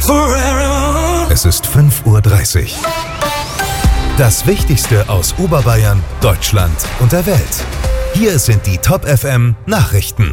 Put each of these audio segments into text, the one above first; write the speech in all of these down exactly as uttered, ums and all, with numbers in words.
Es ist fünf Uhr dreißig. Das Wichtigste aus Oberbayern, Deutschland und der Welt. Hier sind die Top F M Nachrichten.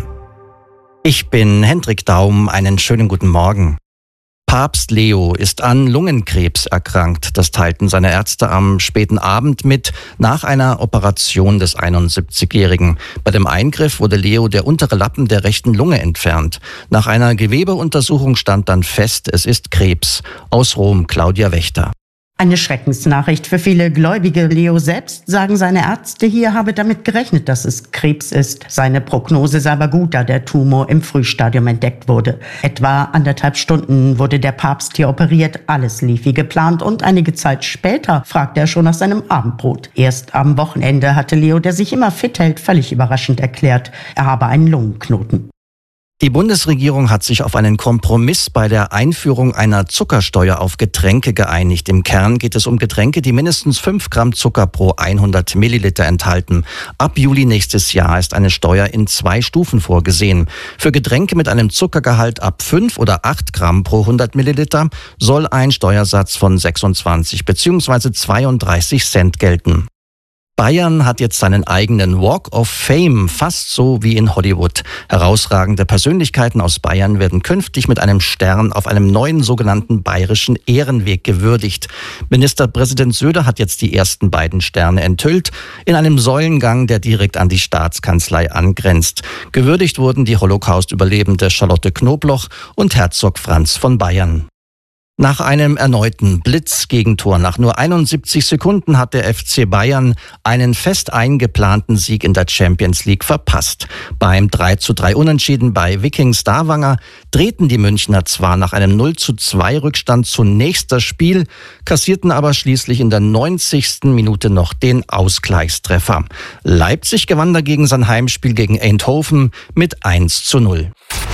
Ich bin Hendrik Daum, einen schönen guten Morgen. Papst Leo ist an Lungenkrebs erkrankt. Das teilten seine Ärzte am späten Abend mit, nach einer Operation des einundsiebzigjährigen. Bei dem Eingriff wurde Leo der untere Lappen der rechten Lunge entfernt. Nach einer Gewebeuntersuchung stand dann fest, es ist Krebs. Aus Rom, Claudia Wächter. Eine Schreckensnachricht für viele Gläubige. Leo selbst, sagen seine Ärzte hier, habe damit gerechnet, dass es Krebs ist. Seine Prognose sei aber gut, da der Tumor im Frühstadium entdeckt wurde. Etwa anderthalb Stunden wurde der Papst hier operiert. Alles lief wie geplant und einige Zeit später fragte er schon nach seinem Abendbrot. Erst am Wochenende hatte Leo, der sich immer fit hält, völlig überraschend erklärt, er habe einen Lungenknoten. Die Bundesregierung hat sich auf einen Kompromiss bei der Einführung einer Zuckersteuer auf Getränke geeinigt. Im Kern geht es um Getränke, die mindestens fünf Gramm Zucker pro hundert Milliliter enthalten. Ab Juli nächstes Jahr ist eine Steuer in zwei Stufen vorgesehen. Für Getränke mit einem Zuckergehalt ab fünf oder acht Gramm pro hundert Milliliter soll ein Steuersatz von sechsundzwanzig bzw. zweiunddreißig Cent gelten. Bayern hat jetzt seinen eigenen Walk of Fame, fast so wie in Hollywood. Herausragende Persönlichkeiten aus Bayern werden künftig mit einem Stern auf einem neuen sogenannten bayerischen Ehrenweg gewürdigt. Ministerpräsident Söder hat jetzt die ersten beiden Sterne enthüllt, in einem Säulengang, der direkt an die Staatskanzlei angrenzt. Gewürdigt wurden die Holocaust-Überlebende Charlotte Knobloch und Herzog Franz von Bayern. Nach einem erneuten Blitzgegentor nach nur einundsiebzig Sekunden hat der F C Bayern einen fest eingeplanten Sieg in der Champions League verpasst. Beim drei zu drei Unentschieden bei Viking Stavanger drehten die Münchner zwar nach einem null zu zwei Rückstand zunächst das Spiel, kassierten aber schließlich in der neunzigsten Minute noch den Ausgleichstreffer. Leipzig gewann dagegen sein Heimspiel gegen Eindhoven mit eins zu null.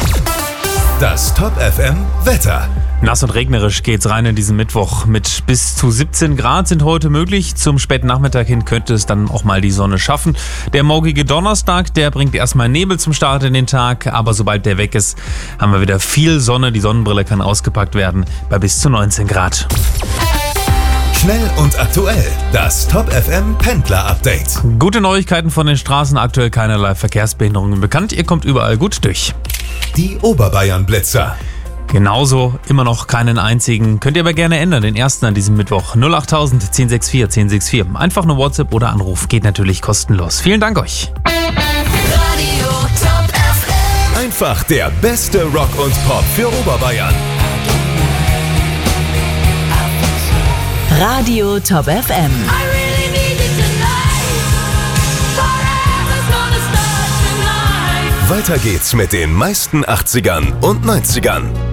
Das Top F M Wetter. Nass und regnerisch geht's rein in diesen Mittwoch. Mit bis zu siebzehn Grad sind heute möglich. Zum späten Nachmittag hin könnte es dann auch mal die Sonne schaffen. Der morgige Donnerstag, der bringt erstmal Nebel zum Start in den Tag. Aber sobald der weg ist, haben wir wieder viel Sonne. Die Sonnenbrille kann ausgepackt werden bei bis zu neunzehn Grad. Schnell und aktuell. Das Top F M Pendler Update. Gute Neuigkeiten von den Straßen. Aktuell keinerlei Verkehrsbehinderungen bekannt. Ihr kommt überall gut durch. Die Oberbayern Blitzer. Genauso, immer noch keinen einzigen. Könnt ihr aber gerne ändern, den ersten an diesem Mittwoch. null acht null null eins sechs vier eins sechs vier. Einfach eine WhatsApp oder Anruf. Geht natürlich kostenlos. Vielen Dank euch. Radio Top F M. Einfach der beste Rock und Pop für Oberbayern. Radio Top F M. Weiter geht's mit den meisten achtzigern und neunzigern.